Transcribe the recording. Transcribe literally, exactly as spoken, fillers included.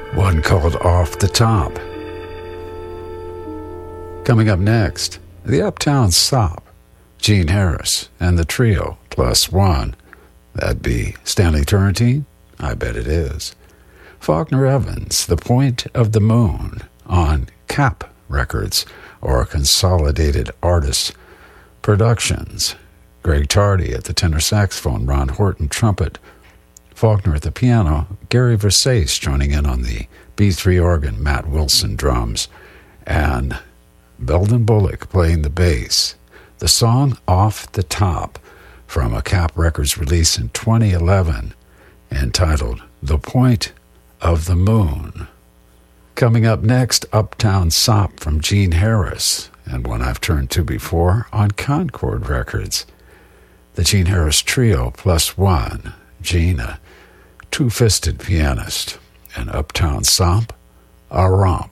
one called Off the Top. Coming up next, the Uptown Sop, Gene Harris and the Trio plus one. That'd be Stanley Turrentine? I bet it is. Faulkner Evans, The Point of the Moon, on Cap Records, or Consolidated Artists Productions. Greg Tardy at the tenor saxophone, Ron Horton trumpet, Faulkner at the piano, Gary Versace joining in on the B three organ, Matt Wilson drums, and Belden Bullock playing the bass. The song Off the Top, from a Cap Records release in twenty eleven, entitled The Point of the Moon. Coming up next, Uptown Sop from Gene Harris, and one I've turned to before on Concord Records. The Gene Harris Trio plus one. Gene, a two-fisted pianist, and Uptown Sop, a romp.